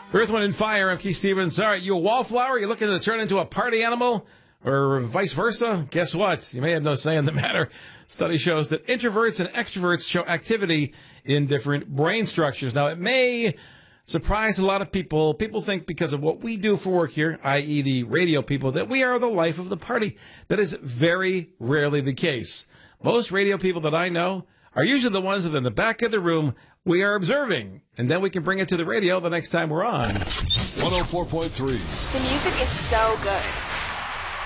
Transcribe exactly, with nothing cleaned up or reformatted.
Earth, Wind, and Fire. I'm Keith Stevens. All right, you a wallflower? You looking to turn into a party animal? Or vice versa? Guess what? You may have no say in the matter. Study shows that introverts and extroverts show activity in different brain structures. Now, it may surprise a lot of people. People think because of what we do for work here, that is the radio people, that we are the life of the party. That is very rarely the case. Most radio people that I know are usually the ones that are in the back of the room we are observing, and then we can bring it to the radio the next time we're on. one oh four point three. The music is so good.